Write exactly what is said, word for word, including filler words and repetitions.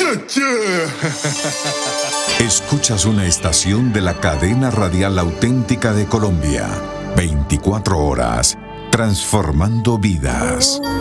Escuchas una estación de la cadena radial auténtica de Colombia. veinticuatro horas, transformando vidas.